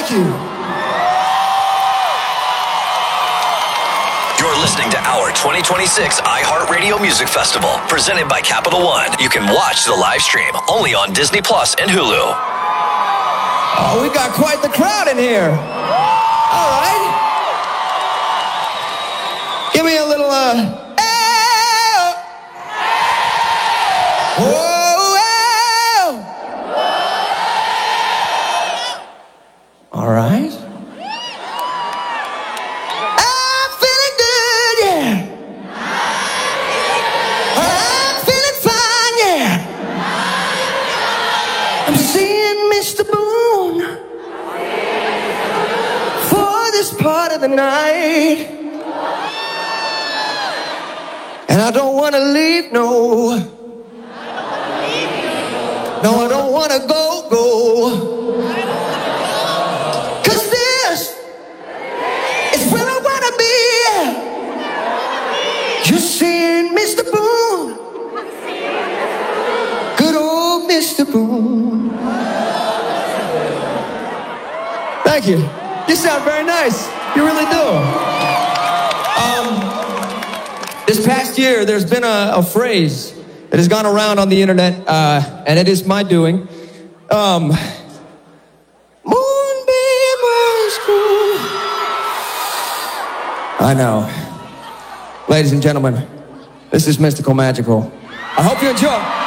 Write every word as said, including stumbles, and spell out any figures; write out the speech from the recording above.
Thank you. You're listening to our twenty twenty-six iHeartRadio Music Festival, presented by Capital One. You can watch the live stream only on Disney Plus and Hulu. Oh, we got quite the crowd in here. All right. Give me a little, uh... Hey! Whoa, hey! All right. I'm feeling good, yeah. I'm feeling fine, yeah. I'm seeing Mister Boone for this part of the night. And I don't want to leave, no. No, I don't want to go, go. Cause this is where I want to be. You're seeing Mister Boone. Good old Mister Boone. Thank you. You sound very nice. You really do. Um, this past year, there's been a, a phrase that has gone around on the internet, uh, and it is my doing. Um, Moonbeam High School. I know. Ladies and gentlemen, this is Mystical Magical. I hope you enjoy.